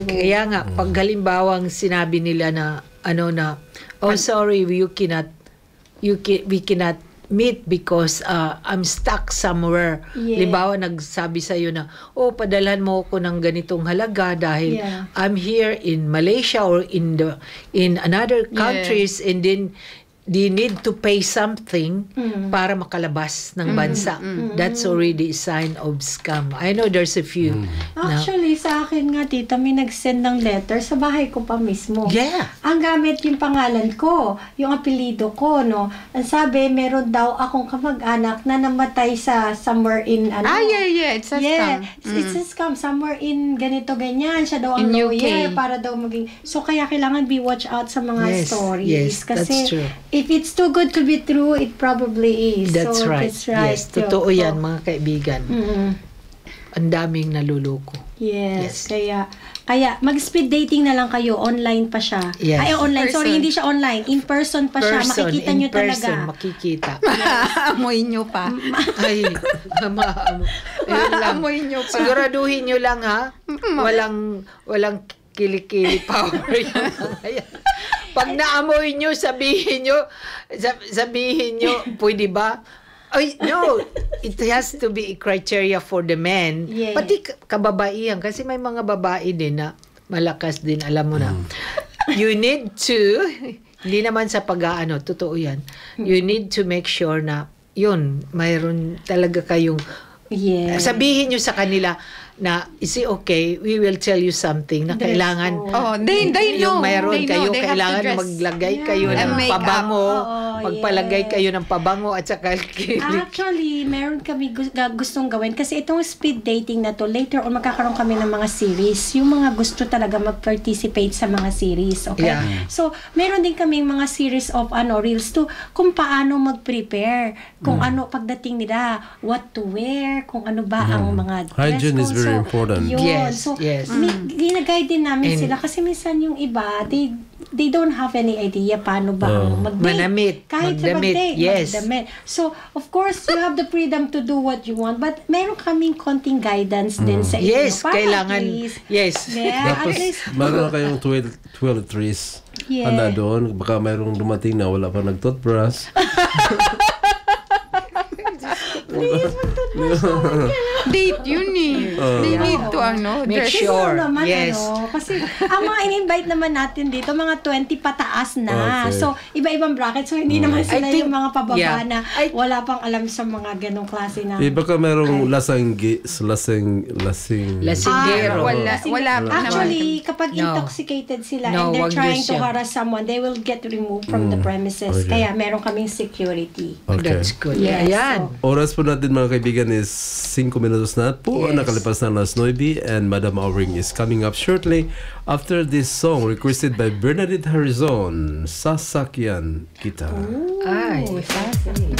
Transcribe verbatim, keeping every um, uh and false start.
Kaya nga, pag halimbawang sinabi nila na, ano na, oh sorry, you cannot, you can, we cannot meet because uh, I'm stuck somewhere. Yeah. Halimbawa, nagsabi sa'yo na, oh, padalhan mo ako ng ganitong halaga dahil Yeah. I'm here in Malaysia or in the in another countries, and then they need to pay something Mm. para makalabas ng bansa. That's already a sign of scam. I know there's a few. na- Actually, sa akin nga, tita, may nag-send ng letter sa bahay ko pa mismo. Yeah. Ang gamit yung pangalan ko, yung apelido ko, no? Ang sabi, meron daw akong kamag-anak na namatay sa somewhere in, ano? Ah, yeah, yeah. It's a yeah, scam. it's, it's a scam. Somewhere in ganito, ganyan. Siya daw ang In U K. lawyer para daw maging... So, kaya kailangan be watch out sa mga Yes, stories. yes, Kasi that's true. if it's too good to be true, it probably is. That's so, right. That's right. Yes, totoo Yoko. yan, mga kaibigan. Mm-mm. Ang daming naluloko. Yes, Yes. kaya kaya mag-speed dating na lang kayo, online pa siya. Yes. Ay, online, Person. sorry, hindi siya online. In person pa siya, Person, makikita in nyo person, talaga. makikita. Amoy nyo pa. Ay, maamo. Ayun lang. Amoy nyo pa. Siguraduhin nyo lang, ha? Walang, walang kilikili power yung mga yan. Pag naamoy nyo, sabihin nyo, sab- sabihin nyo, pwede ba? Ay, no, it has to be a criteria for the men. Yeah. Pati k- kababaihan, kasi may mga babae din na malakas din, alam mo na. You need to, hindi naman sa pag-aano, totoo yan. You need to make sure na, yun, mayroon talaga kayong, Yes. sabihin nyo sa kanila na, is it okay, we will tell you something na Dress kailangan, code. Oh, they, they know. yung mayroon They kayo, know. They have to kailangan dress. maglagay Yeah. kayo And ng makeup. pabango, Oo, magpalagay yes. kayo ng pabango at saka kilik. Actually, meron kami gu- ga- gustong gawin kasi itong speed dating na to, later on magkakaroon kami ng mga series. Yung mga gusto talaga mag-participate sa mga series, okay? Yeah. So, meron din kaming mga series of ano reels to kung paano mag-prepare, kung ano pagdating nila, what to wear, kung ano ba ang mga dress Hygiene is code. very So, important. Yun. Yes, So, yes. may, ginaguide din namin And- sila kasi minsan yung iba, they they don't have any idea paano ba ang Oh. mag-date. Manamit, Kahit sa magdamit, mag-date, yes. magdamit. So, of course, you have the freedom to do what you want, but meron kaming konting guidance din sa inyo. Yes, Para kailangan, at least, yes. yeah, at Tapos, least, meron kayong twelve, twelve trees. Yeah. Handa doon. Baka mayroong dumating na wala pa nag-toothbrush. Date yun eh. They need to, ano, Make dress. sure. Siguro naman, Yes. ano, kasi ang mga in-invite naman natin dito, mga twenty pataas na. Okay. So, iba-ibang bracket. So, hindi naman sila I think- yung mga pababa yeah. na I- wala pang alam sa mga ganong klase na. Eh, baka mayroong lasang, lasing, lasing, Lasinggero. Ah, wala, wala pa Actually, kapag No. intoxicated sila No, and they're wag trying yun to siya. harass someone, they will get removed from the premises. Okay. Kaya meron kaming security. Okay. That's good. Yes, Ayan. Oras po natin mga kaibigan is cinco minutos na po. Yes. Nakalipas na alas nueve and Madam Auring is coming up shortly after this song requested by Bernadette Harrison, Sasakyan Kita. Ay.